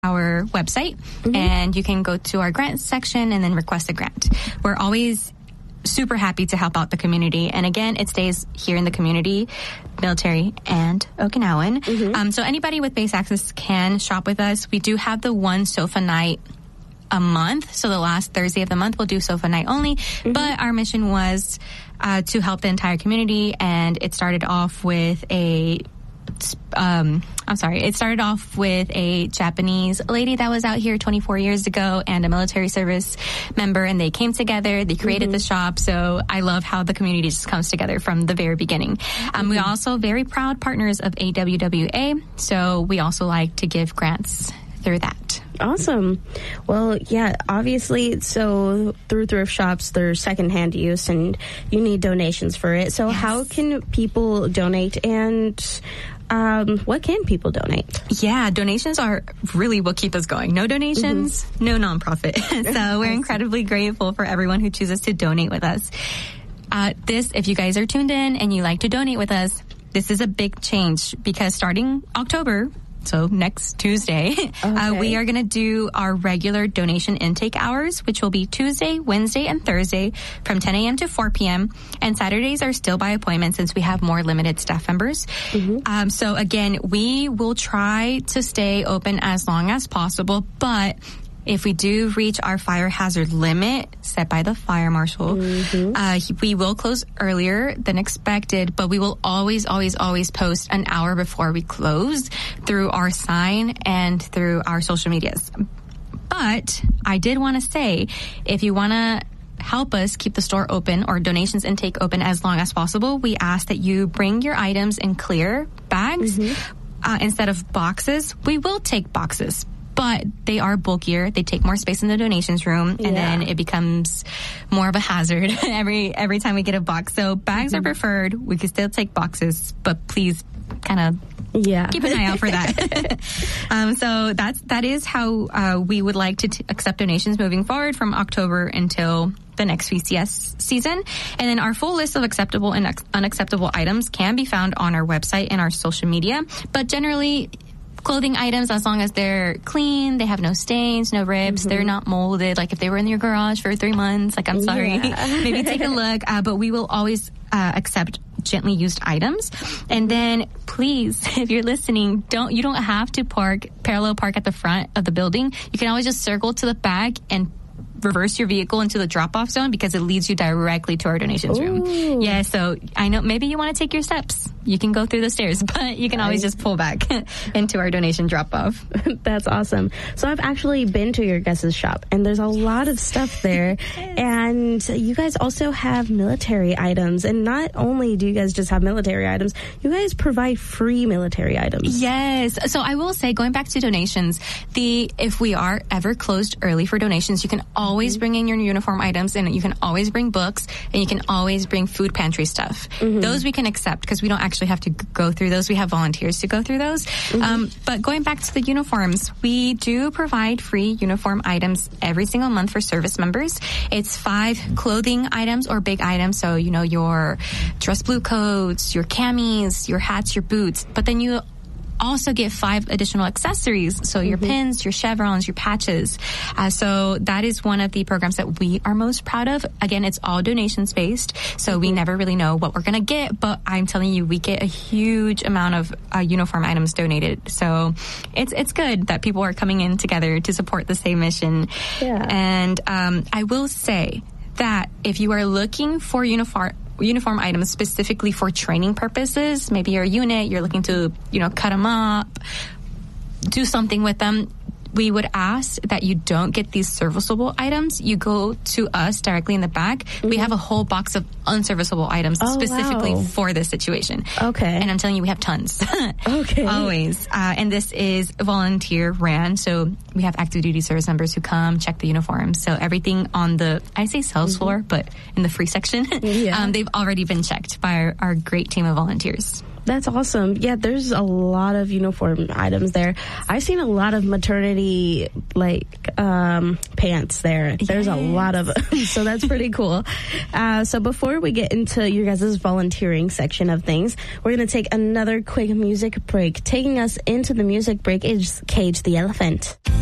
our website, and you can go to our grants section and then request a grant. We're always super happy to help out the community. And again, it stays here in the community, military and Okinawan. So anybody with base access can shop with us. We do have the one sofa night a month. So the last Thursday of the month, we'll do sofa night only. But our mission was to help the entire community. And it started off with a Japanese lady that was out here 24 years ago and a military service member, and they came together, they created the shop. So I love how the community just comes together from the very beginning. We're also very proud partners of AWWA, so we also like to give grants through that. Awesome. Well, yeah, obviously, so through thrift shops, they're secondhand use and you need donations for it. So how can people donate, and what can people donate? Yeah, donations are really what keep us going. No donations, no nonprofit. So we're incredibly grateful for everyone who chooses to donate with us. If you guys are tuned in and you like to donate with us, this is a big change because starting October, so next Tuesday, we are going to do our regular donation intake hours, which will be Tuesday, Wednesday, and Thursday from 10 a.m. to 4 p.m. And Saturdays are still by appointment since we have more limited staff members. So again, we will try to stay open as long as possible, but if we do reach our fire hazard limit set by the fire marshal, we will close earlier than expected, but we will always post an hour before we close through our sign and through our social medias. But I did want to say, if you want to help us keep the store open or donations intake open as long as possible, we ask that you bring your items in clear bags instead of boxes. We will take boxes, but they are bulkier. They take more space in the donations room, and then it becomes more of a hazard every time we get a box. So bags are preferred. We can still take boxes, but please kind of keep an eye out for that. So that is how we would like to accept donations moving forward from October until the next VCS season. And then our full list of acceptable and unacceptable items can be found on our website and our social media. But generally, clothing items, as long as they're clean, they have no stains, no rips, they're not molded. Like if they were in your garage for 3 months, like I'm sorry, maybe take a look. But we will always accept gently used items. And then please, if you're listening, you don't have to parallel park at the front of the building. You can always just circle to the back and reverse your vehicle into the drop-off zone because it leads you directly to our donations room. Yeah, so I know maybe you want to take your steps. You can go through the stairs, but you can always just pull back into our donation drop-off. That's awesome. So I've actually been to your guys' shop, and there's a lot of stuff there. And you guys also have military items. And not only do you guys just have military items, you guys provide free military items. Yes. So I will say, going back to donations, if we are ever closed early for donations, you can always bring in your uniform items, and you can always bring books, and you can always bring food pantry stuff. Those we can accept because we don't actually have to go through those. We have volunteers to go through those. But going back to the uniforms, we do provide free uniform items every single month for service members. It's 5 clothing items or big items. So, your dress blue coats, your camis, your hats, your boots. But then you also get 5 additional accessories. So your pins, your chevrons, your patches. So that is one of the programs that we are most proud of. Again, it's all donations based. So we never really know what we're going to get, but I'm telling you, we get a huge amount of uniform items donated. So it's good that people are coming in together to support the same mission. Yeah. And I will say that if you are looking for uniform items specifically for training purposes, maybe you're a unit, you're looking to, cut them up, do something with them, we would ask that you don't get these serviceable items. You go to us directly in the back. We have a whole box of unserviceable items specifically for this situation. Okay. And I'm telling you, we have tons. Okay. Always. And this is volunteer ran. So we have active duty service members who come check the uniforms. So everything on I say sales floor, but in the free section, they've already been checked by our great team of volunteers. That's awesome. Yeah, there's a lot of uniform items there. I've seen a lot of maternity, pants there. There's a lot of them, so that's pretty cool. So before we get into your guys' volunteering section of things, we're going to take another quick music break. Taking us into the music break is Cage the Elephant.